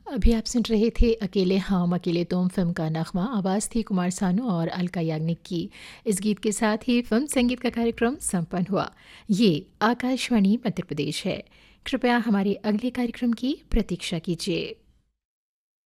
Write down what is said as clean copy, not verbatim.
अभी आप सुन रहे थे अकेले हम अकेले तुम फिल्म का नगमा। आवाज़ थी कुमार सानू और अलका याग्निक की। इस गीत के साथ ही फिल्म संगीत का कार्यक्रम संपन्न हुआ। ये आकाशवाणी मध्य प्रदेश है। कृपया हमारे अगले कार्यक्रम की प्रतीक्षा कीजिए।